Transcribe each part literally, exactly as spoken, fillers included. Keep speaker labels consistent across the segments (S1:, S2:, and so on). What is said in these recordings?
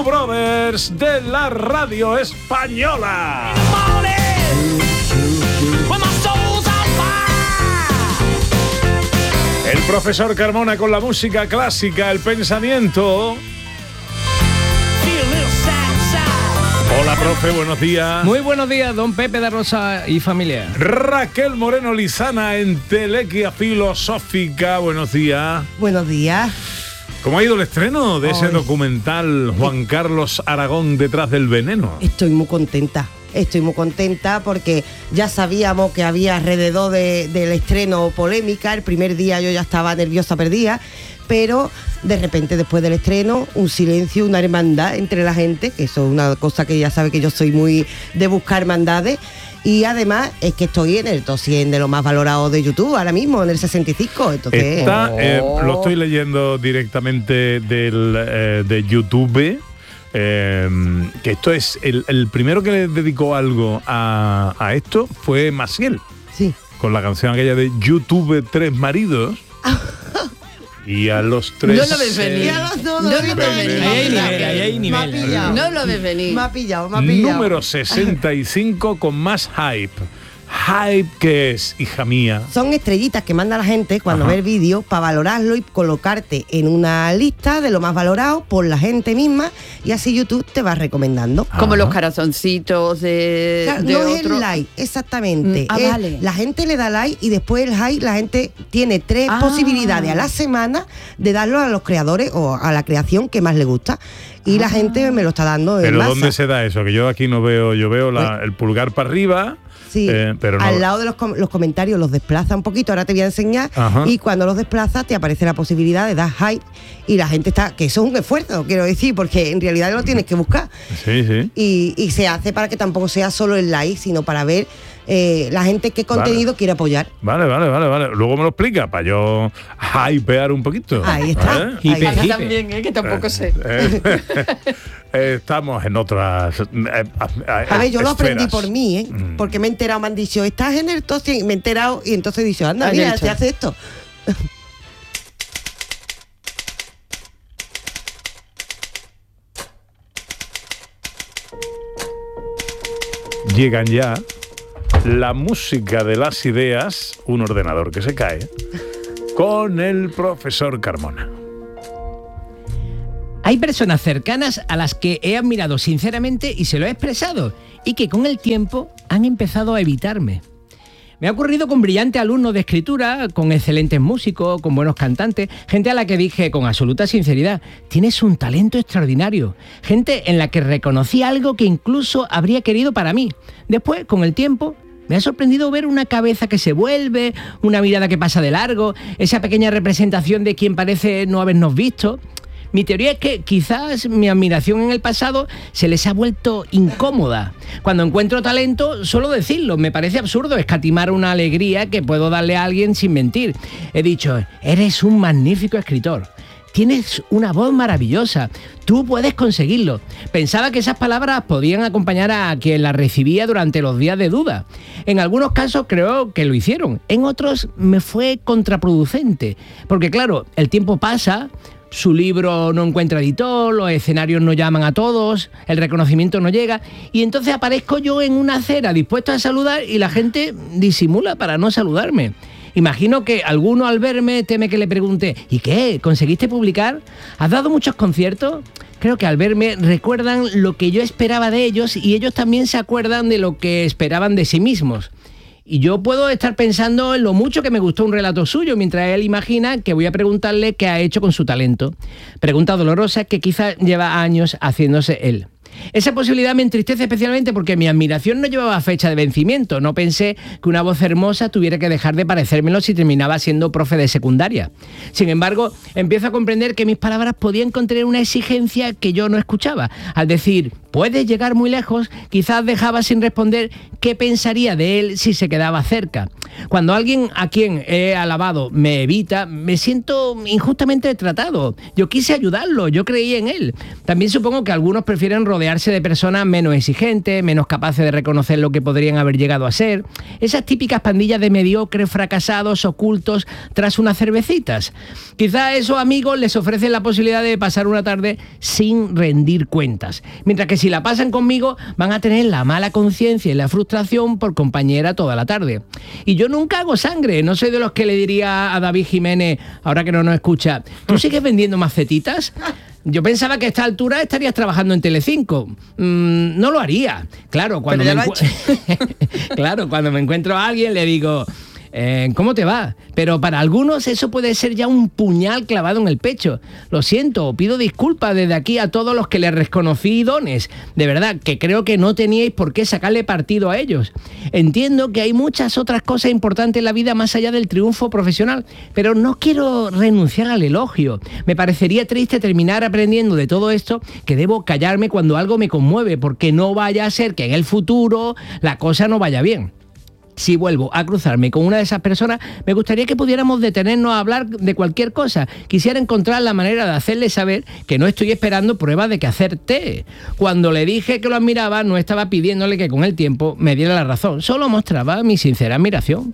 S1: Brothers de la radio española. El profesor Carmona con la música clásica, el pensamiento. Hola, profe, buenos días.
S2: Muy buenos días, don Pepe de Rosa y familia.
S1: Raquel Moreno Lizana en Telequia Filosófica, buenos días.
S3: Buenos días.
S1: ¿Cómo ha ido el estreno de ese
S3: Ay.
S1: documental Juan Carlos Aragón detrás del veneno?
S3: Estoy muy contenta. Estoy muy contenta porque ya sabíamos que había alrededor de, del estreno polémica. El primer día yo ya estaba nerviosa, perdida, pero de repente después del estreno un silencio, una hermandad entre la gente, que eso es una cosa que ya sabe que yo soy muy de buscar hermandades. Y además es que estoy en el top cien de lo más valorado de YouTube ahora mismo, en el sesenta y cinco. Entonces,
S1: Está, eh,
S3: oh.
S1: lo estoy leyendo directamente del, eh, de YouTube. Eh, que esto es el, el primero que le dedicó algo a, a esto fue Maciel,
S3: sí.
S1: Con la canción aquella de YouTube Tres Maridos. Y a los tres
S4: No lo ves venir.
S3: No,
S4: No lo ves venir.
S2: Ahí hay nivel, ahí hay
S3: Me ha
S2: nivel.
S3: pillado.
S4: No lo ves venir.
S3: Me ha pillado, me ha pillado.
S1: número sesenta y cinco con más hype. Hype que es, hija mía.
S3: Son estrellitas que manda la gente cuando
S1: Ajá.
S3: ve el vídeo para valorarlo y colocarte en una lista de lo más valorado por la gente misma, y así YouTube te va recomendando.
S4: Como
S1: Ajá.
S4: los corazoncitos de,
S3: Claro,
S4: de
S3: no
S4: otro.
S3: es el like, exactamente.
S4: Mm, ah,
S3: Es-
S4: vale.
S3: La gente le da like y después el like, la gente tiene tres
S4: Ah.
S3: posibilidades a la semana de darlo a los creadores o a la creación que más le gusta. Y la gente me lo está dando en
S1: Pero
S3: masa.
S1: ¿dónde se da eso? Que yo aquí no veo, yo veo la- el pulgar para arriba.
S3: Sí,
S1: eh, pero no.
S3: al lado de los, com- los comentarios los desplaza un poquito, ahora te voy a enseñar,
S1: Ajá.
S3: y cuando los desplaza te aparece la posibilidad de dar hype y la gente está, que eso es un esfuerzo, quiero decir, porque en realidad lo tienes que buscar.
S1: Sí, sí.
S3: Y, y se hace para que tampoco sea solo el like, sino para ver eh, la gente qué contenido
S1: Vale.
S3: quiere apoyar.
S1: Vale, vale, vale, vale. Luego me lo explica para yo hypear un poquito.
S3: Ahí está.
S1: ¿Eh?
S2: Hipe,
S3: Ahí
S4: Acá
S2: hipe.
S4: también, ¿eh? Que tampoco sé.
S1: Eh, eh, estamos en otras. eh,
S3: A ver, yo lo aprendí
S1: esferas.
S3: por mí, ¿eh?
S1: Mm.
S3: Porque me he enterado, me han dicho, estás en el top cien, me he enterado y entonces he dicho, anda,
S4: Has
S3: mira,
S4: hecho.
S3: se hace esto.
S1: Llegan ya la música de las ideas, un ordenador que se cae, con el profesor Carmona.
S2: Hay personas cercanas a las que he admirado sinceramente y se lo he expresado, y que con el tiempo han empezado a evitarme. Me ha ocurrido con brillantes alumnos de escritura, con excelentes músicos, con buenos cantantes, gente a la que dije con absoluta sinceridad, tienes un talento extraordinario, gente en la que reconocí algo que incluso habría querido para mí. Después, con el tiempo, me ha sorprendido ver una cabeza que se vuelve, una mirada que pasa de largo, esa pequeña representación de quien parece no habernos visto. Mi teoría es que quizás mi admiración en el pasado se les ha vuelto incómoda. Cuando encuentro talento, suelo decirlo. Me parece absurdo escatimar una alegría que puedo darle a alguien sin mentir. He dicho, eres un magnífico escritor. Tienes una voz maravillosa. Tú puedes conseguirlo. Pensaba que esas palabras podían acompañar a quien las recibía durante los días de duda. En algunos casos creo que lo hicieron. En otros me fue contraproducente. Porque claro, el tiempo pasa. Su libro no encuentra editor, los escenarios no llaman a todos, el reconocimiento no llega, y entonces aparezco yo en una acera dispuesto a saludar y la gente disimula para no saludarme. Imagino que alguno al verme teme que le pregunte, ¿y qué? ¿Conseguiste publicar? ¿Has dado muchos conciertos? Creo que al verme recuerdan lo que yo esperaba de ellos y ellos también se acuerdan de lo que esperaban de sí mismos. Y yo puedo estar pensando en lo mucho que me gustó un relato suyo, mientras él imagina que voy a preguntarle qué ha hecho con su talento. Pregunta dolorosa que quizás lleva años haciéndose él. Esa posibilidad me entristece especialmente porque mi admiración no llevaba fecha de vencimiento. No pensé que una voz hermosa tuviera que dejar de parecérmelo si terminaba siendo profe de secundaria. Sin embargo, empiezo a comprender que mis palabras podían contener una exigencia que yo no escuchaba. Al decir, puedes llegar muy lejos, quizás dejaba sin responder qué pensaría de él si se quedaba cerca. Cuando alguien a quien he alabado me evita, me siento injustamente tratado. Yo quise ayudarlo, yo creí en él. También supongo que algunos prefieren rodearse de personas menos exigentes, menos capaces de reconocer lo que podrían haber llegado a ser. Esas típicas pandillas de mediocres, fracasados, ocultos, tras unas cervecitas. Quizá a esos amigos les ofrecen la posibilidad de pasar una tarde sin rendir cuentas. Mientras que si la pasan conmigo, van a tener la mala conciencia y la frustración por compañera toda la tarde. Y yo nunca hago sangre, no soy de los que le diría a David Jiménez, ahora que no nos escucha, ¿tú sigues vendiendo macetitas? Yo pensaba que a esta altura estarías trabajando en Telecinco. Mm, no lo haría. Claro, cuando me encu- claro, cuando me encuentro a alguien le digo, eh, ¿cómo te va? Pero para algunos eso puede ser ya un puñal clavado en el pecho. Lo siento, pido disculpas desde aquí a todos los que les reconocí dones. De verdad, que creo que no teníais por qué sacarle partido a ellos. Entiendo que hay muchas otras cosas importantes en la vida más allá del triunfo profesional, pero no quiero renunciar al elogio. Me parecería triste terminar aprendiendo de todo esto que debo callarme cuando algo me conmueve, porque no vaya a ser que en el futuro la cosa no vaya bien. Si vuelvo a cruzarme con una de esas personas, me gustaría que pudiéramos detenernos a hablar de cualquier cosa. Quisiera encontrar la manera de hacerle saber que no estoy esperando pruebas de que acerté. Cuando le dije que lo admiraba, no estaba pidiéndole que con el tiempo me diera la razón. Solo mostraba mi sincera admiración.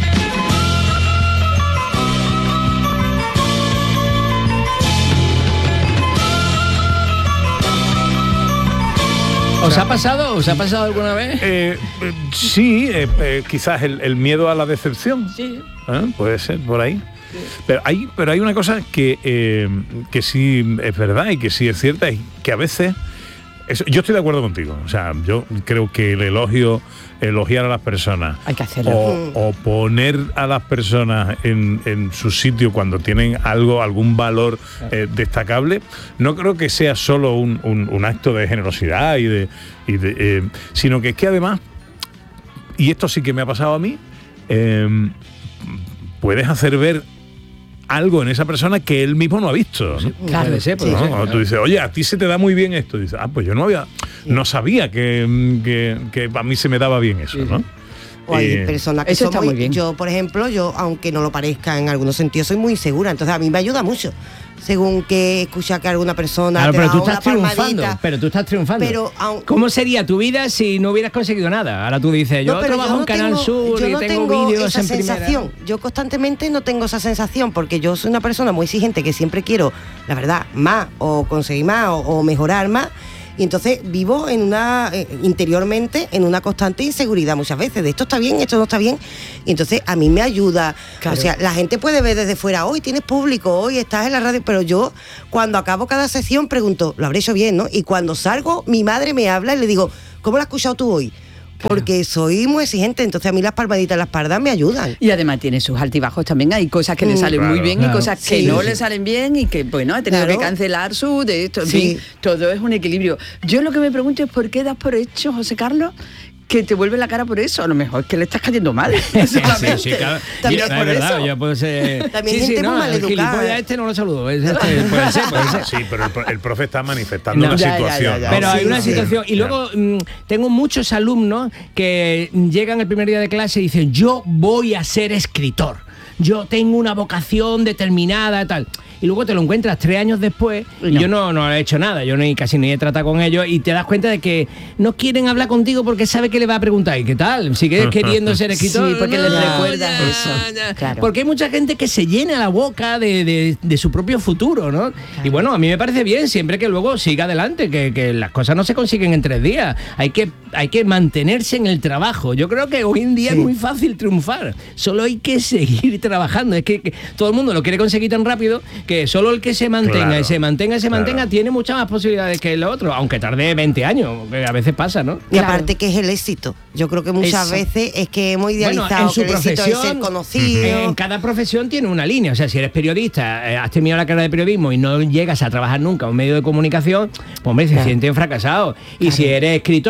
S2: ¿Os ha pasado? ¿Os ha pasado alguna vez?
S1: Eh, eh, sí, eh, eh, quizás el, el miedo a la decepción.
S2: Sí.
S1: ¿Eh? Puede ser por ahí. Sí. Pero hay, pero hay una cosa que, eh, que sí es verdad y que sí es cierta, es que a veces... Eso, yo estoy de acuerdo contigo. O sea, yo creo que el elogio, elogiar a las personas,
S4: hay que hacerlo.
S1: O, o poner a las personas en, en su sitio cuando tienen algo, algún valor eh, destacable, no creo que sea solo un, un, un acto de generosidad y de, y de eh, sino que es que además, y esto sí que me ha pasado a mí, eh, puedes hacer ver algo en esa persona que él mismo no ha visto, ¿no?
S2: Claro, sí,
S1: ¿no? Cuando claro. Tú dices, oye, a ti se te da muy bien esto, dices, ah, pues yo no había, no sabía que, que, que a mí se me daba bien eso, ¿no?
S3: O hay eh, personas que
S4: eso
S3: son
S4: está
S3: muy,
S4: muy bien.
S3: Yo, por ejemplo, yo, aunque no lo parezca en algunos sentidos, soy muy insegura, entonces a mí me ayuda mucho. Según que escucha que alguna persona
S2: claro,
S3: te
S2: pero
S3: da
S2: tú
S3: una
S2: estás triunfando,
S3: palmadita,
S2: pero tú estás triunfando.
S3: Pero, aun,
S2: ¿cómo sería tu vida si no hubieras conseguido nada? Ahora tú dices, yo
S3: no,
S2: trabajo
S3: yo no
S2: en Canal
S3: tengo,
S2: Sur
S3: yo
S2: y
S3: no
S2: tengo,
S3: tengo
S2: vídeos
S3: esa
S2: en
S3: sensación.
S2: primera.
S3: Yo constantemente no tengo esa sensación porque yo soy una persona muy exigente que siempre quiero, la verdad, más o conseguir más o, o mejorar más. Y entonces vivo en una eh, interiormente en una constante inseguridad muchas veces de esto está bien, esto no está bien, y entonces a mí me ayuda, claro. O sea, la gente puede ver desde fuera, hoy tienes público, hoy estás en la radio, pero yo cuando acabo cada sesión pregunto, lo habré hecho bien, ¿no? Y cuando salgo mi madre me habla y le digo, ¿cómo lo has escuchado tú hoy? Porque soy muy exigente, entonces a mí las palmaditas en la espalda me ayudan.
S4: Y además tiene sus altibajos también, hay cosas que mm, le salen claro, muy bien claro. y cosas que sí, no sí. le salen bien y que, bueno, ha tenido claro. que cancelar su de esto, en sí. fin, todo es un equilibrio. Yo lo que me pregunto es por qué das por hecho, José Carlos, que te vuelve la cara por eso, a lo mejor es que le estás cayendo mal.
S2: sí, sí, sí, claro. También es por verdad, eso. Yo puedo ser...
S3: También
S2: sí,
S3: gente
S2: sí,
S3: muy
S2: no,
S3: maleducada.
S2: A este no lo saludo. Este, puede ser, puede ser.
S1: Sí, pero el, el profe está manifestando
S2: no,
S1: una
S2: ya,
S1: situación.
S2: Ya, ya, ya.
S1: ¿no?
S2: Pero
S1: sí,
S2: hay una
S1: sí,
S2: situación. Sí. Y luego mmm, tengo muchos alumnos que llegan el primer día de clase y dicen, yo voy a ser escritor. Yo tengo una vocación determinada, tal. Y luego te lo encuentras tres años después no. y yo no, no he hecho nada, yo ni casi ni he tratado con ellos y te das cuenta de que no quieren hablar contigo porque sabe que le va a preguntar, ¿y qué tal? ¿Sigues queriendo ser escritor?
S4: Sí, porque
S2: no,
S4: les recuerda
S2: ya,
S4: eso.
S2: Ya.
S4: Claro.
S2: Porque hay mucha gente que se llena la boca de, de, de su propio futuro, ¿no? Claro. Y bueno, a mí me parece bien siempre que luego siga adelante, que, que las cosas no se consiguen en tres días. Hay que, hay que mantenerse en el trabajo. Yo creo que hoy en día sí. es muy fácil triunfar. Solo hay que seguir trabajando. Es que, que todo el mundo lo quiere conseguir tan rápido que solo el que se mantenga claro, y se mantenga y se claro. mantenga tiene muchas más posibilidades que el otro, aunque tarde veinte años, que a veces pasa, ¿no?
S3: Y claro. aparte que es el éxito. Yo creo que muchas Eso. veces es que hemos idealizado bueno, en su que el éxito es ser conocido.
S2: En cada profesión tiene una línea. O sea, si eres periodista, eh, has terminado la carrera de periodismo y no llegas a trabajar nunca a un medio de comunicación, pues hombre, se claro. sienten fracasados. Y claro. si eres escritor y,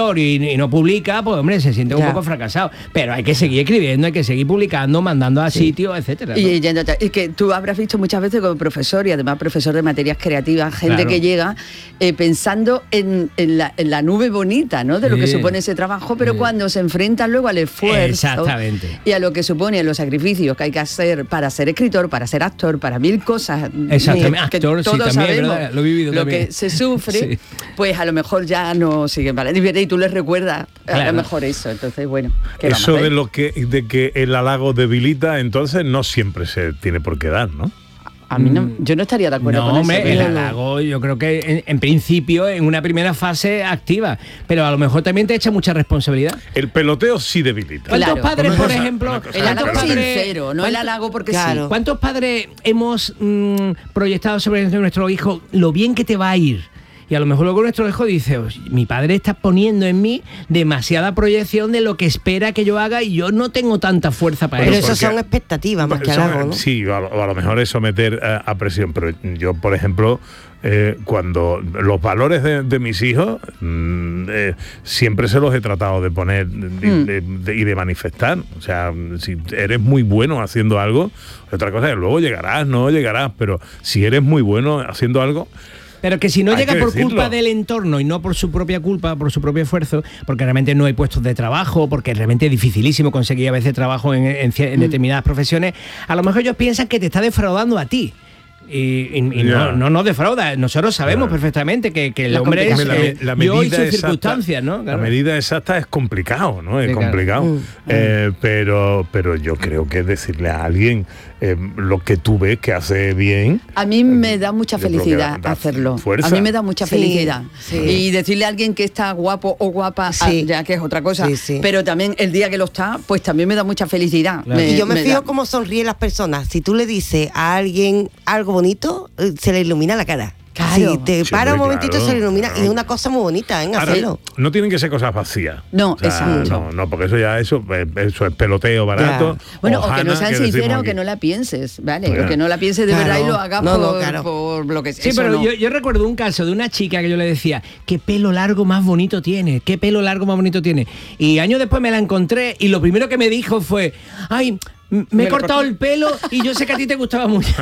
S2: y no publica, pues hombre, se siente un
S3: ya.
S2: poco fracasado. Pero hay que seguir escribiendo, hay que seguir publicando, mandando a sí. sitios, etcétera. ¿no?
S4: Y, y, y que tú habrás visto muchas veces como profesor y además profesor de materias creativas, gente
S2: Claro.
S4: que llega eh, pensando en, en, la, en la nube bonita, ¿no? De lo
S2: Sí.
S4: que supone ese trabajo, pero
S2: Sí.
S4: cuando se enfrentan luego al esfuerzo
S2: Exactamente.
S4: y a lo que supone los sacrificios que hay que hacer para ser escritor, para ser actor, para mil cosas.
S2: Exactamente.
S4: Que
S2: Actor, sí,
S4: todos
S2: también,
S4: sabemos
S2: ¿verdad? Lo he vivido
S4: lo
S2: también.
S4: que se sufre,
S2: Sí.
S4: pues a lo mejor ya no siguen vale. Y tú les recuerdas a
S2: Claro.
S4: lo mejor eso. Entonces, bueno, ¿qué vamos
S1: Eso
S4: a ver?
S1: de lo que de que el halago debilita, entonces no siempre se tiene por qué dar, ¿no?
S4: A mí no, yo no estaría de acuerdo
S2: No,
S4: con eso.
S2: hombre, el
S4: pero-
S2: halago yo creo que en, en principio en una primera fase activa, pero a lo mejor también te echa mucha responsabilidad.
S1: El peloteo sí debilita.
S2: ¿Cuántos
S4: Claro.
S2: padres,
S1: Una
S2: por
S1: cosa-
S2: ejemplo,
S1: una cosa-
S4: El halago
S2: ¿cuántos padres-
S4: sincero, no el
S2: cuántos-
S4: halago porque
S3: Claro.
S4: sí.
S2: ¿Cuántos padres hemos mm, proyectado sobre nuestro hijo lo bien que te va a ir? Y a lo mejor luego nuestro hijo dice, "Oye, mi padre está poniendo en mí demasiada proyección de lo que espera que yo haga y yo no tengo tanta fuerza para
S3: Pero
S1: Bueno,
S2: eso".
S3: eso
S1: porque-
S3: son expectativas más que
S1: Eso,
S3: halago, ¿no?
S1: Sí, a, lo- a lo mejor es someter a, a presión, pero yo, por ejemplo, eh, cuando los valores de, de mis hijos, mm, eh, siempre se los he tratado de poner de-
S4: Mm.
S1: de- de- y de manifestar. O sea, si eres muy bueno haciendo algo, otra cosa es que luego llegarás, no llegarás, pero si eres muy bueno haciendo algo...
S2: Pero que si no
S1: Hay
S2: llega
S1: que
S2: por
S1: decirlo.
S2: culpa del entorno y no por su propia culpa, por su propio esfuerzo, porque realmente no hay puestos de trabajo, porque realmente es dificilísimo conseguir a veces trabajo en, en cier- en determinadas profesiones, a lo mejor ellos piensan que te está defraudando a ti. Y, y- y
S1: Ya.
S2: no, no nos defrauda. Nosotros sabemos
S1: Claro.
S2: perfectamente que, que el
S4: La
S2: hombre es
S4: complicación.
S2: eh, yo y sus circunstancias, ¿no? Claro.
S1: La medida exacta es complicado, ¿no? Es
S2: Sí, claro.
S1: complicado.
S3: Mm.
S1: Eh, pero, pero yo creo que decirle a alguien eh, lo que tú ves que hace bien.
S4: A mí me da mucha
S1: Yo creo que
S4: felicidad
S1: da- da
S4: hacerlo.
S1: fuerza.
S4: A mí me da mucha
S3: Sí,
S4: felicidad.
S3: sí.
S4: Y decirle a alguien que está guapo o guapa,
S3: Sí.
S4: ah, ya que es otra cosa,
S3: Sí, sí.
S4: pero también el día que lo está, pues también me da mucha felicidad.
S2: Claro.
S3: Y yo me, fijo
S4: da-
S3: cómo sonríen las personas. Si tú le dices a alguien algo bonito, eh, se le ilumina la cara.
S4: Claro.
S3: Si te
S1: Sí,
S3: para un
S1: hombre,
S3: momentito,
S1: claro,
S3: se le ilumina.
S1: claro.
S3: Y es una cosa muy bonita, ¿eh?
S1: Ahora,
S3: Hacerlo.
S1: no tienen que ser cosas vacías.
S4: No,
S1: O sea,
S4: exacto.
S1: No, no, porque eso ya eso, eh, eso es peloteo barato.
S4: Bueno, o, que
S1: Hannah,
S4: no sean
S1: que decimos
S4: sinceras o
S1: aquí.
S4: que no la pienses, ¿vale?
S1: Claro.
S4: O que no la pienses de
S3: Claro.
S4: verdad y lo hagas
S3: No, no,
S4: por,
S3: claro.
S4: por lo que
S2: Sí,
S4: eso
S2: pero
S4: no.
S2: yo, yo recuerdo un caso de una chica que yo le decía, qué pelo largo más bonito tiene, qué pelo largo más bonito tiene. Y años después me la encontré y lo primero que me dijo fue, ay, m- me he
S4: Me lo
S2: cortado
S4: corté.
S2: el pelo y yo sé que a ti te gustaba mucho.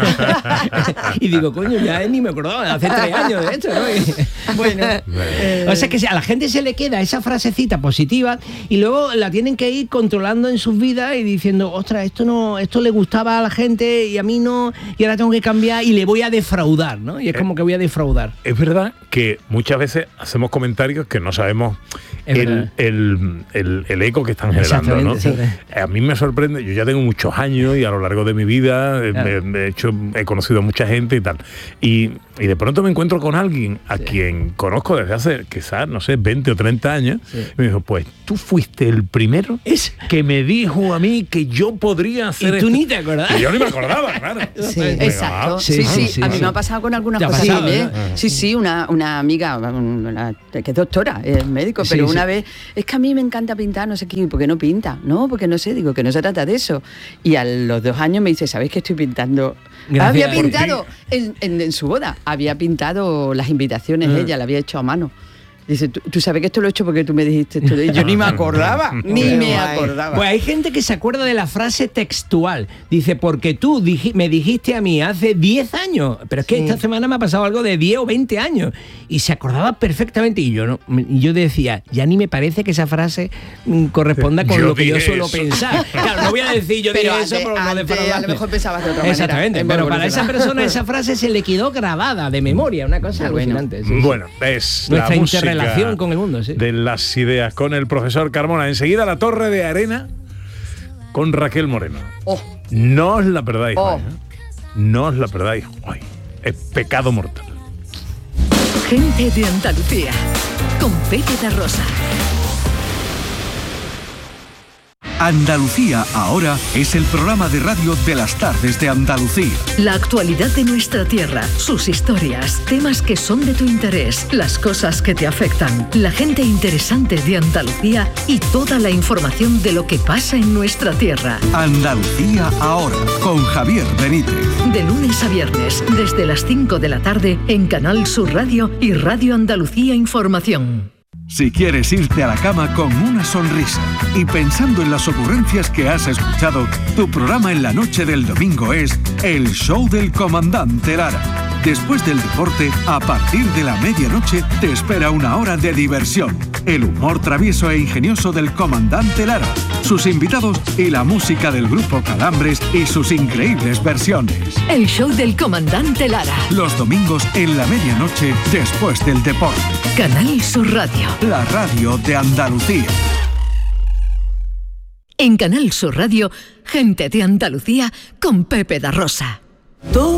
S2: Y digo, coño, ya ni me acordaba, hace tres años de hecho, ¿no? Y-
S4: Bueno,
S2: O sea que a la gente se le queda esa frasecita positiva y luego la tienen que ir controlando en sus vidas y diciendo, ostras, esto no, esto le gustaba a la gente y a mí no, y ahora tengo que cambiar y le voy a defraudar, ¿no? Y es como que voy a defraudar.
S1: Es verdad que muchas veces hacemos comentarios que no sabemos
S2: Es
S1: el,
S2: verdad.
S1: el, el- el eco que están generando, ¿no?
S2: Exactamente, sí.
S1: A mí me sorprende, yo ya tengo muchos años y a lo largo de mi vida eh,
S2: Claro.
S1: me- me he hecho, he conocido a mucha gente y tal. Y, y de pronto me encuentro con alguien a quien conozco desde hace quizás, no sé, veinte o treinta años.
S2: Sí.
S1: Y me dijo, pues tú fuiste el primero
S2: Es-
S1: que me dijo a mí que yo podría hacer
S2: Y tú
S1: esto".
S2: ni te acordás.
S1: Y yo ni me acordaba, claro.
S3: Sí.
S1: Venga,
S4: exacto.
S1: ah,
S4: Sí,
S2: Sí,
S4: sí,
S2: sí, sí,
S4: a mí
S2: sí.
S4: me ha pasado con algunas
S2: ¿Te ha
S4: cosas
S2: pasado,
S4: también.
S2: verdad?
S4: Sí, sí, una, una amiga, una- que es doctora, es médico,
S2: Sí,
S4: pero
S2: sí.
S4: una vez, es que a mí me encanta pintar, no sé qué, ¿por qué no pinta? No, porque no sé, digo que no se trata de eso. Y a los dos años me dice, ¿sabéis que estoy pintando?
S2: Gracias.
S4: Había
S2: ¿Por
S4: pintado en, en- en su boda, había pintado las invitaciones,
S2: Ah.
S4: ella la había hecho a mano. Dice, ¿tú, tú sabes que esto lo he hecho porque tú me dijiste esto. Y yo ni me acordaba, ni
S3: Qué
S4: me
S3: guay.
S4: acordaba.
S2: Pues hay gente que se acuerda de la frase textual. Dice, porque tú diji- me dijiste a mí hace diez años, pero es que
S3: Sí.
S2: esta semana me ha pasado algo de diez o veinte años. Y se acordaba perfectamente. Y yo no, y yo decía, ya ni me parece que esa frase mm, corresponda con
S1: Yo
S2: lo que yo
S1: dije
S2: suelo
S1: eso.
S2: pensar. Claro, no voy a decir yo
S4: Pero
S2: dije eso,
S4: antes-
S2: pero no
S4: antes
S2: defraudarme.
S4: a lo mejor pensabas de otra manera.
S2: Exactamente,
S4: Es
S2: pero
S4: muy
S2: para esa
S4: evolucionada.
S2: persona esa frase se le quedó grabada de memoria, una cosa
S4: Qué bueno.
S2: alucinante. sí, sí.
S1: Bueno, es
S2: Nuestra
S1: la música
S2: interrelación con el mundo, sí.
S1: de las ideas con el profesor Carmona. Enseguida la Torre de Arena con Raquel Moreno.
S4: Oh.
S1: No os la perdáis.
S4: Oh.
S1: hoy, ¿eh? No os la perdáis. Hoy. Es pecado mortal.
S5: Gente de Andalucía, con Pepe da Rosa.
S6: Andalucía ahora es el programa de radio de las tardes de Andalucía.
S5: La actualidad de nuestra tierra, sus historias, temas que son de tu interés, las cosas que te afectan, la gente interesante de Andalucía y toda la información de lo que pasa en nuestra tierra.
S6: Andalucía ahora con Javier Benítez.
S5: De lunes a viernes, desde las cinco de la tarde en Canal Sur Radio y Radio Andalucía Información.
S6: Si quieres irte a la cama con una sonrisa y pensando en las ocurrencias que has escuchado, tu programa en la noche del domingo es El Show del Comandante Lara. Después del deporte, a partir de la medianoche, te espera una hora de diversión. El humor travieso e ingenioso del Comandante Lara, sus invitados y la música del grupo Calambres y sus increíbles versiones.
S5: El Show del Comandante Lara.
S6: Los domingos en la medianoche, después del deporte.
S5: Canal Sur Radio.
S6: La radio de Andalucía.
S5: En Canal Sur Radio, gente de Andalucía con Pepe da Rosa.
S7: Todo